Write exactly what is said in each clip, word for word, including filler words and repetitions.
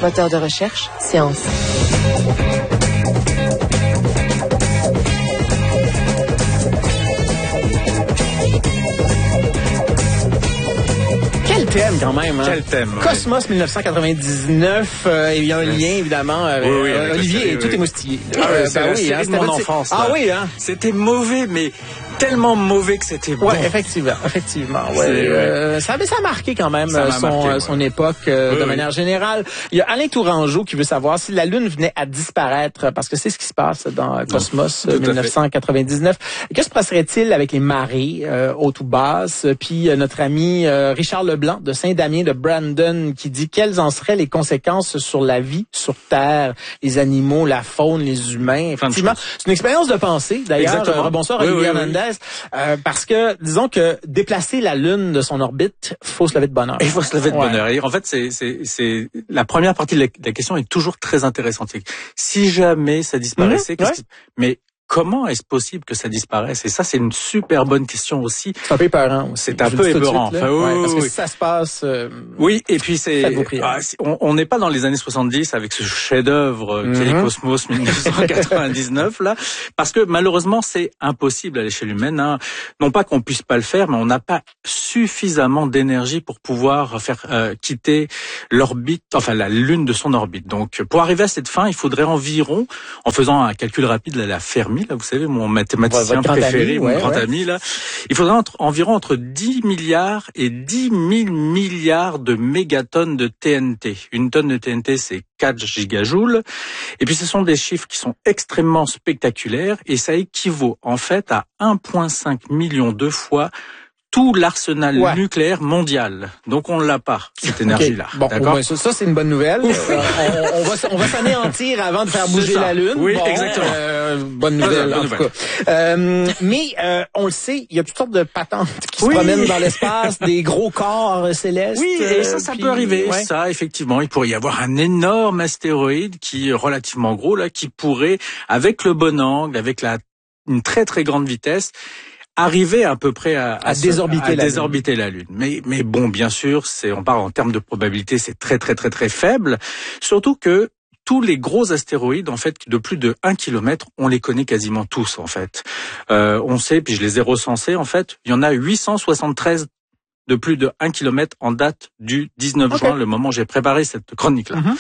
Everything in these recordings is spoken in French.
Moteur de recherche, science. Quel thème quand même, hein? Quel thème, oui. Cosmos dix-neuf cent quatre-vingt-dix-neuf, euh, il y a un lien évidemment avec oui, oui, euh, Olivier série, et tout oui. est moustillé. Ah, ouais, Euh, c'est ben la oui, série hein, de c'était mon votre- enfance. Ah là. oui, hein? C'était mauvais, mais tellement mauvais que c'était bon. Ouais, effectivement, effectivement. Ouais, C'est, euh, ça, mais ça a marqué quand même Ça euh, m'a son, marqué, euh, ouais. son époque euh, Oui, de oui. manière générale. Il y a Alain Tourangeau qui veut savoir si la Lune venait à disparaître, parce que c'est ce qui se passe dans euh, Cosmos tout à fait. dix-neuf cent quatre-vingt-dix-neuf. Que se passerait-il avec les marées euh, hautes ou basses? Puis euh, notre ami euh, Richard Leblanc de Saint-Damien de Brandon qui dit quelles en seraient les conséquences sur la vie sur Terre, les animaux, la faune, les humains. Plein de Effectivement, choses. c'est une expérience de pensée. D'ailleurs, Exactement. euh, bonsoir Oui, Olivier oui, oui. Hernandez, euh, parce que disons que déplacer la Lune de son orbite, faut se lever de bonne heure. Et il faut se lever de Ouais. bonne heure. Et en fait, c'est, c'est, c'est la première partie de la, de la question est toujours très intéressante. C'est que si jamais ça disparaissait, Mhm, qu'est-ce ouais. qui- mais comment est-ce possible que ça disparaisse? Et ça, c'est une super bonne question aussi. C'est un peu épeurant aussi. C'est un Je peu le dis tout de épeurant. suite, là. Enfin, oui, Ouais, oui, parce que oui. si ça se passe, euh, Oui, et puis c'est, Faites vos prières. ah, c'est- on on n'est pas dans les années soixante-dix avec ce chef-d'œuvre euh, qui est Mhm. Cosmos dix-neuf cent quatre-vingt-dix-neuf là, parce que malheureusement c'est impossible à l'échelle humaine. Hein. Non pas qu'on puisse pas le faire, mais on n'a pas suffisamment d'énergie pour pouvoir faire euh, quitter l'orbite, enfin la Lune de son orbite. Donc pour arriver à cette fin, il faudrait environ, en faisant un calcul rapide, là, la Fermi, là, vous savez, mon mathématicien Votre grand préféré, ami, mon ouais, grand ouais. ami là, il faudrait entre, environ entre dix milliards et dix mille milliards de mégatonnes de T N T. Une tonne de T N T, c'est quatre gigajoules. Et puis, ce sont des chiffres qui sont extrêmement spectaculaires et ça équivaut en fait à un virgule cinq million de fois tout l'arsenal Ouais. nucléaire mondial. Donc, on l'a pas, cette énergie-là. Ok. Bon, D'accord? ouais, ça, ça, c'est une bonne nouvelle. Euh, on, on va, s- on va s'anéantir avant de faire C'est bouger ça. la Lune. Oui, Bon, exactement. euh, bonne nouvelle, Bonne en nouvelle. tout cas. Euh, mais euh, on le sait, il y a toutes sortes de patentes qui Oui. se promènent dans l'espace, des gros corps euh, célestes. Oui, et ça, ça puis- peut arriver. ouais. Ça, effectivement, il pourrait y avoir un énorme astéroïde qui est relativement gros, là, qui pourrait, avec le bon angle, avec la, une très très grande vitesse, arriver à peu près à, À se- désorbiter à la désorbiter la Lune. Mais, mais bon, bien sûr, c'est, on parle en termes de probabilité, c'est très très très très faible. Surtout que tous les gros astéroïdes, en fait, de plus de un kilomètre, on les connaît quasiment tous, en fait. Euh, on sait, puis je les ai recensés, en fait, il y en a huit cent soixante-treize de plus de un kilomètre en date du dix-neuf Ok. juin, le moment où j'ai préparé cette chronique-là. Mhm.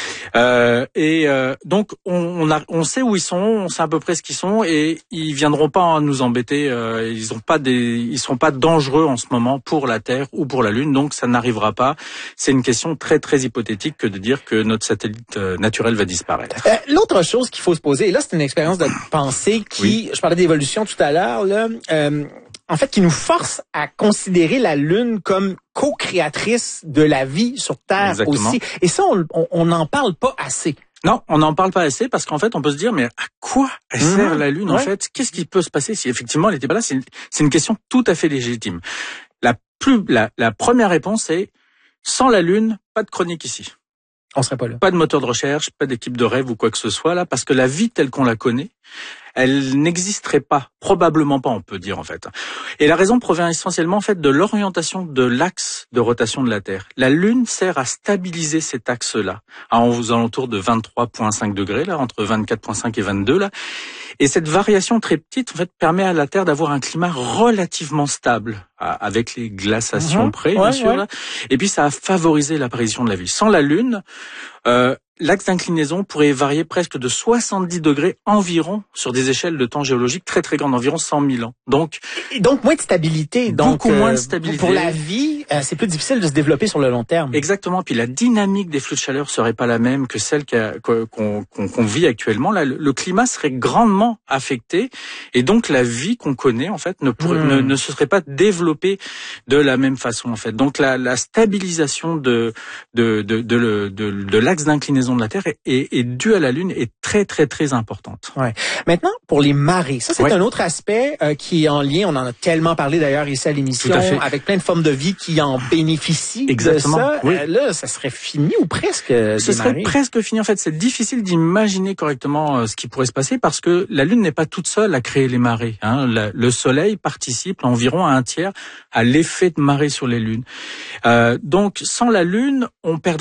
Euh, et euh, donc on, on, a, on sait où ils sont, on sait à peu près ce qu'ils sont, et ils viendront pas nous embêter. Euh, ils ont pas des, ils sont pas dangereux en ce moment pour la Terre ou pour la Lune, donc ça n'arrivera pas. C'est une question très très hypothétique que de dire que notre satellite euh, naturel va disparaître. Euh, L'autre chose qu'il faut se poser, et là c'est une expérience de pensée qui, Oui. je parlais d'évolution tout à l'heure, là, euh, en fait qui nous force à considérer la Lune comme co-créatrice de la vie sur Terre. Exactement. Aussi. Et ça, on n'en parle pas assez. Non, on n'en parle pas assez parce qu'en fait, on peut se dire, mais à quoi elle Mhm. sert la Lune en Ouais. fait? Qu'est-ce qui peut se passer si effectivement elle n'était pas là? C'est une, c'est une question tout à fait légitime. La plus, la, la première réponse est sans la Lune, pas de chronique ici. On serait pas là. Pas de moteur de recherche, pas d'équipe de rêve ou quoi que ce soit là, parce que la vie telle qu'on la connaît, elle n'existerait pas, probablement pas, on peut dire en fait. Et la raison provient essentiellement en fait de l'orientation de l'axe de rotation de la Terre. La Lune sert à stabiliser cet axe-là, à aux alentours de vingt-trois virgule cinq degrés là, entre vingt-quatre virgule cinq et vingt-deux là. Et cette variation très petite en fait permet à la Terre d'avoir un climat relativement stable, avec les glaciations Mhm. près, Ouais, bien sûr. ouais. Là. Et puis ça a favorisé l'apparition de la vie. Sans la Lune, euh, l'axe d'inclinaison pourrait varier presque de soixante-dix degrés environ sur des échelles de temps géologiques très très grandes, environ cent mille ans. Donc, Et donc moins de stabilité. Donc, Beaucoup moins de euh, stabilité. Pour la vie, euh, c'est plus difficile de se développer sur le long terme. exactement. Puis la dynamique des flux de chaleur serait pas la même que celle qu'a- qu'on qu'on qu'on vit actuellement. Là, le, le climat serait grandement affecté, et donc la vie qu'on connaît en fait ne pourrait, Hmm. ne, ne se serait pas développée de la même façon en fait. Donc la, la stabilisation de de de de, le- de, de l'axe d'inclinaison de la Terre est, est, est due à la Lune est très très très importante. Ouais. Maintenant, pour les marées, ça c'est Ouais. un autre aspect euh, qui est en lien, on en a tellement parlé d'ailleurs ici à l'émission, Tout à fait. avec plein de formes de vie qui en bénéficient Exactement, de ça. oui. Euh, là, ça serait fini ou presque euh, Ce des serait marées. presque fini. En fait, c'est difficile d'imaginer correctement euh, ce qui pourrait se passer parce que la Lune n'est pas toute seule à créer les marées. Hein. La- le Soleil participe environ à un tiers à l'effet de marée sur les lunes. Euh, donc, sans la Lune, on perdrait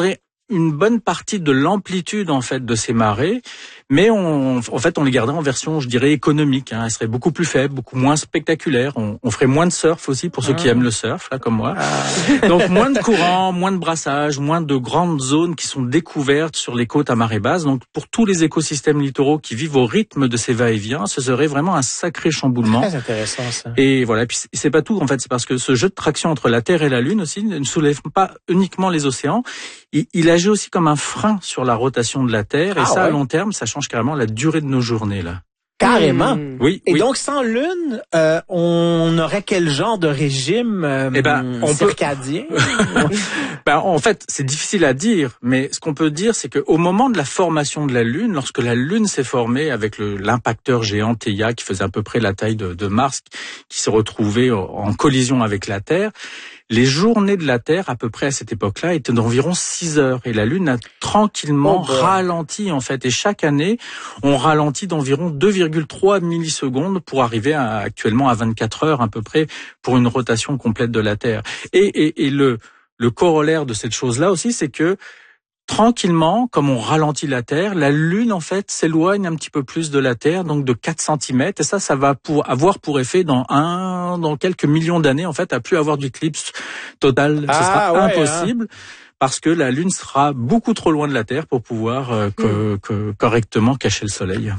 une bonne partie de l'amplitude en fait de ces marées, mais on, en fait on les garderait en version, je dirais, économique. Hein. Elles seraient beaucoup plus faibles, beaucoup moins spectaculaires. On, on ferait moins de surf aussi pour ceux ah. qui aiment le surf, là comme moi. Ah. Donc moins de courant, moins de brassage, moins de grandes zones qui sont découvertes sur les côtes à marée basse. Donc pour tous les écosystèmes littoraux qui vivent au rythme de ces va-et-vient, ce serait vraiment un sacré chamboulement. Très intéressant ça. Et voilà. Et puis c'est pas tout en fait, c'est parce que ce jeu de traction entre la Terre et la Lune aussi ne soulève pas uniquement les océans. Il, il agit aussi comme un frein sur la rotation de la Terre, et ah, ça, ouais. à long terme, ça change carrément la durée de nos journées, là. Carrément. Mmh. Oui. Et oui. donc, sans Lune, euh, on aurait quel genre de régime euh, eh ben, on circadien? Peut... ben, en fait, c'est difficile à dire, mais ce qu'on peut dire, c'est qu'au moment de la formation de la Lune, lorsque la Lune s'est formée avec le, l'impacteur géant Theia, qui faisait à peu près la taille de, de Mars, qui s'est retrouvé en collision avec la Terre, les journées de la Terre, à peu près à cette époque-là, étaient d'environ six heures. Et la Lune a tranquillement oh ralenti, en fait. Et chaque année, on ralentit d'environ deux virgule trois millisecondes pour arriver à, actuellement à vingt-quatre heures, à peu près, pour une rotation complète de la Terre. Et, et, et le, le corollaire de cette chose-là aussi, c'est que tranquillement, comme on ralentit la Terre, la Lune, en fait, s'éloigne un petit peu plus de la Terre, donc de quatre centimètres. Et ça, ça va pour avoir pour effet, dans un, dans quelques millions d'années, en fait, à plus avoir d'éclipse totale. Ah, ce sera ouais, impossible. Hein. Parce que la Lune sera beaucoup trop loin de la Terre pour pouvoir euh, que, que correctement cacher le Soleil.